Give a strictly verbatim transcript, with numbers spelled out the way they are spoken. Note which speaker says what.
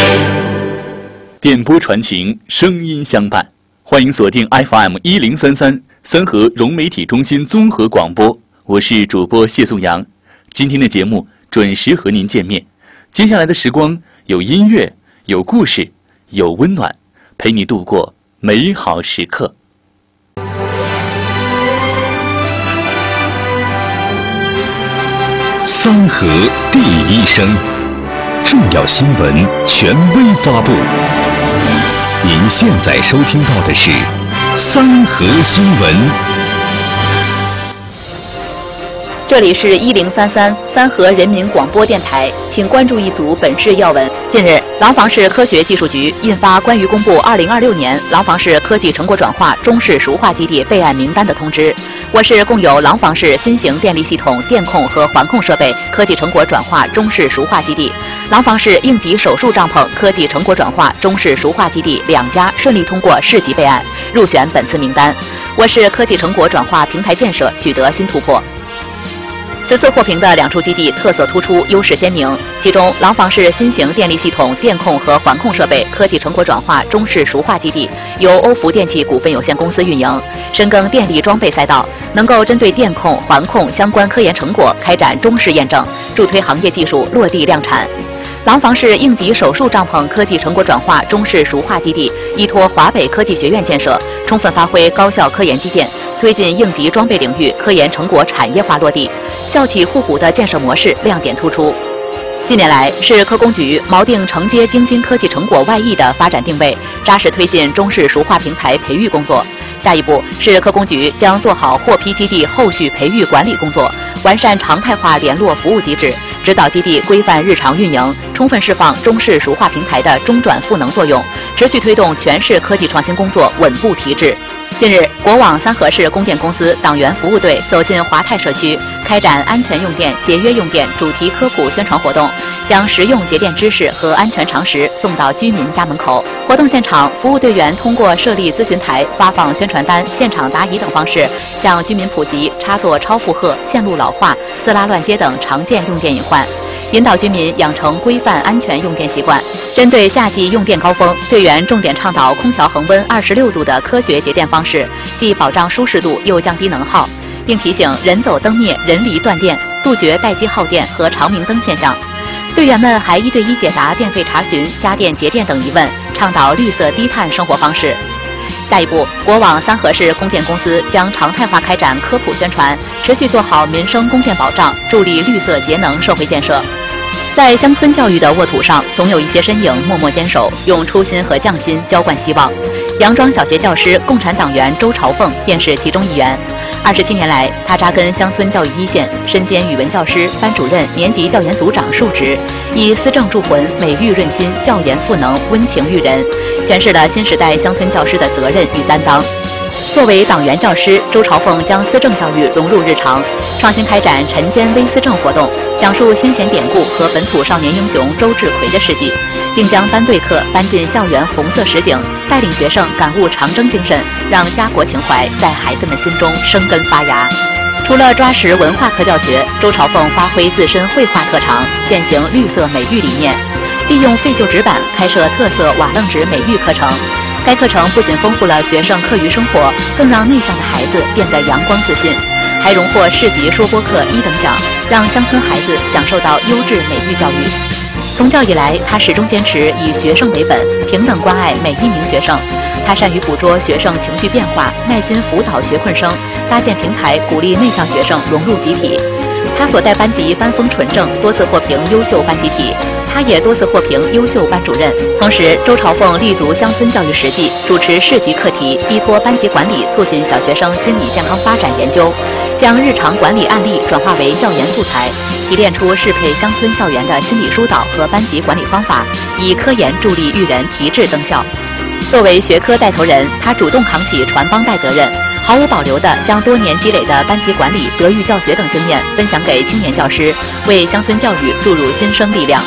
Speaker 1: 电波传情，声音相伴，欢迎锁定 F M 一零三三三河融媒体中心综合广播，我是主播谢颂阳。今天的节目准时和您见面，接下来的时光有音乐，有故事，有温暖，陪你度过美好时刻。
Speaker 2: 三河第一声，重要新闻权威发布。您现在收听到的是三河新闻。
Speaker 3: 这里是一零三三三河人民广播电台，请关注一组本市要闻。近日，廊坊市科学技术局印发关于公布二零二六年廊坊市科技成果转化中市熟化基地备案名单的通知。我市共有廊坊市新型电力系统电控和环控设备科技成果转化中市熟化基地、廊坊市应急手术帐篷科技成果转化中市熟化基地两家顺利通过市级备案，入选本次名单。我市科技成果转化平台建设取得新突破。此次获评的两处基地特色突出，优势鲜明。其中，廊坊市新型电力系统电控和环控设备科技成果转化中市熟化基地由欧孚电气股份有限公司运营，深耕电力装备赛道，能够针对电控、环控相关科研成果开展中试验证，助推行业技术落地量产。廊坊市应急手术帐篷科技成果转化中市熟化基地依托华北科技学院建设，充分发挥高校科研积淀，推进应急装备领域科研成果产业化落地，校企互补的建设模式亮点突出。近年来，市科工局锚定承接京津科技成果外溢的发展定位，扎实推进中市熟化平台培育工作。下一步，市科工局将做好获批基地后续培育管理工作，完善常态化联络服务机制，指导基地规范日常运营，充分释放中市熟化平台的中转赋能作用，持续推动全市科技创新工作稳步提质。近日，国网三河市供电公司党员服务队走进华泰社区，开展安全用电、节约用电主题科普宣传活动，将实用节电知识和安全常识送到居民家门口。活动现场，服务队员通过设立咨询台、发放宣传单、现场答疑等方式，向居民普及插座超负荷、线路老化、私拉乱接等常见用电隐患，引导居民养成规范安全用电习惯。针对夏季用电高峰，队员重点倡导空调恒温二十六度的科学节电方式，既保障舒适度又降低能耗，并提醒人走灯灭、人离断电，杜绝待机耗电和长明灯现象。队员们还一对一解答电费查询、家电节电等疑问，倡导绿色低碳生活方式。下一步，国网三河市供电公司将常态化开展科普宣传，持续做好民生供电保障，助力绿色节能社会建设。在乡村教育的沃土上，总有一些身影默默坚守，用初心和匠心浇灌希望。杨庄小学教师、共产党员周朝凤便是其中一员。二十七年来，他扎根乡村教育一线，身兼语文教师、班主任、年级教研组长数职，以思政铸魂、美育润心、教研赋能、温情育人，诠释了新时代乡村教师的责任与担当。作为党员教师，周朝凤将思政教育融入日常，创新开展晨间微思政活动，讲述先贤典故和本土少年英雄周志奎的事迹，并将班队课搬进校园红色实景，带领学生感悟长征精神，让家国情怀在孩子们心中生根发芽。除了抓实文化课教学，周朝凤发挥自身绘画特长，践行绿色美育理念，利用废旧纸板开设特色瓦楞纸美育课程。该课程不仅丰富了学生课余生活，更让内向的孩子变得阳光自信，还荣获市级说播课一等奖，让乡村孩子享受到优质美育教育。从教以来，他始终坚持以学生为本，平等关爱每一名学生。他善于捕捉学生情绪变化，耐心辅导学困生，搭建平台鼓励内向学生融入集体。他所带班级班风纯正，多次获评优秀班集体。他也多次获评优秀班主任。同时，周朝凤立足乡村教育实际，主持市级课题，依托班级管理促进小学生心理健康发展研究，将日常管理案例转化为教研素材，提炼出适配乡村校园的心理疏导和班级管理方法，以科研助力育人提质增效。作为学科带头人，他主动扛起传帮带责任，毫无保留地将多年积累的班级管理、德育教学等经验分享给青年教师，为乡村教育注入新生力量。